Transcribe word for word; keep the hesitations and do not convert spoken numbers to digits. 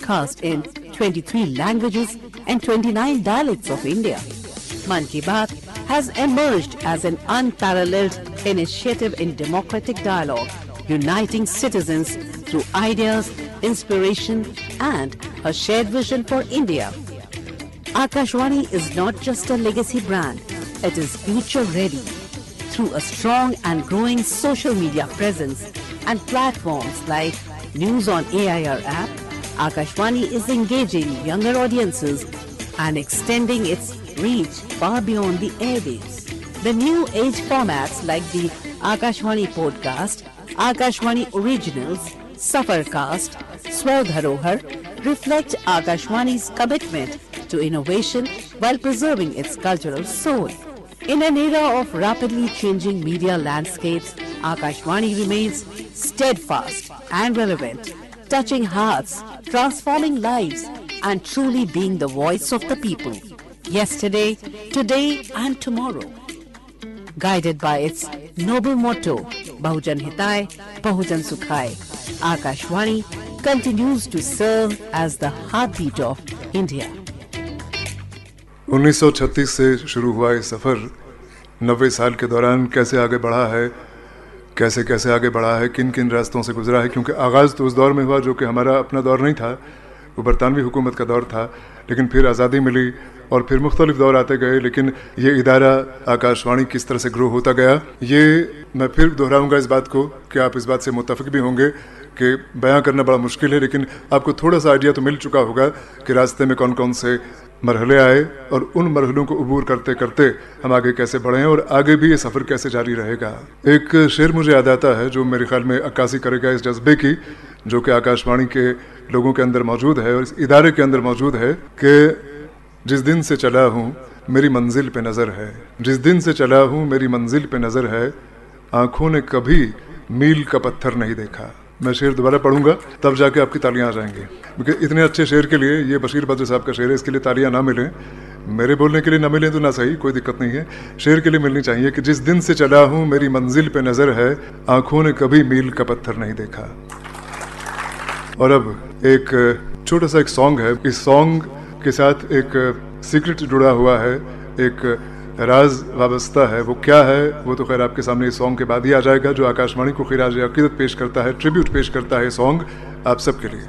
broadcast in twenty-three languages and twenty-nine dialects of India. Mann Ki Baat has emerged as an unparalleled initiative in democratic dialogue, uniting citizens through ideas, inspiration, and a shared vision for India. Akashvani is not just a legacy brand, it is future ready. Through a strong and growing social media presence and platforms like News on A I R app, Akashvani is engaging younger audiences and extending its reach far beyond the airwaves. The new age formats like the Akashvani podcast, Akashvani Originals, Safarcast, Swadharohar reflect Akashvani's commitment to innovation while preserving its cultural soul. In an era of rapidly changing media landscapes, Akashvani remains steadfast and relevant, touching hearts, transforming lives, and truly being the voice of the people. Yesterday, today, and tomorrow. Guided by its noble motto, Bahujan Hitai, Bahujan Sukhai, Akashvani continues to serve as the heartbeat of India. उन्नीस सौ छत्तीस से शुरू हुआ ये सफ़र नब्बे साल के दौरान कैसे आगे बढ़ा है, कैसे कैसे आगे बढ़ा है, किन किन रास्तों से गुजरा है, क्योंकि आगाज़ तो उस दौर में हुआ जो कि हमारा अपना दौर नहीं था, वो बरतानवी हुकूमत का दौर था, लेकिन फिर आज़ादी मिली और फिर मुख्तलिफ दौर आते गए, लेकिन ये इदारा आकाशवाणी किस तरह से ग्रो होता गया, ये मैं फिर दोहराऊंगा इस बात को कि आप इस बात से मुत्तफ़िक भी होंगे कि बयां करना बड़ा मुश्किल है, लेकिन आपको थोड़ा सा आइडिया तो मिल चुका होगा कि रास्ते में कौन कौन से मरहले आए और उन मरहलों को अबूर करते करते हम आगे कैसे बढ़े हैं और आगे भी ये सफ़र कैसे जारी रहेगा। एक शेर मुझे याद आता है जो मेरे ख्याल में अक्कासी करेगा इस जज्बे की जो कि आकाशवाणी के लोगों के अंदर मौजूद है और इस इदारे के अंदर मौजूद है कि जिस दिन से चला हूँ मेरी मंजिल पे नज़र है, जिस दिन से चला हूँ मेरी मंजिल पे नज़र है, आँखों ने कभी मील का पत्थर नहीं देखा। मैं शेर दोबारा पढ़ूंगा तब जाके आपकी तालियां आ जाएंगी, क्योंकि इतने अच्छे शेर के लिए, ये बशीर बद्र साहब का शेर है, इसके लिए तालियां ना मिलें, मेरे बोलने के लिए ना मिलें तो ना सही, कोई दिक्कत नहीं है, शेर के लिए मिलनी चाहिए कि जिस दिन से चला हूँ मेरी मंजिल पे नज़र है, आँखों ने कभी मील का पत्थर नहीं देखा। और अब एक छोटा सा एक सॉन्ग है, इस सॉन्ग के साथ एक सीक्रेट जुड़ा हुआ है, एक राज वाबस्ता है, वो क्या है वो तो खैर आपके सामने इस सॉन्ग के बाद ही आ जाएगा, जो आकाशवाणी को खिराज अकीदत पेश करता है, ट्रिब्यूट पेश करता है सॉन्ग आप सबके लिए।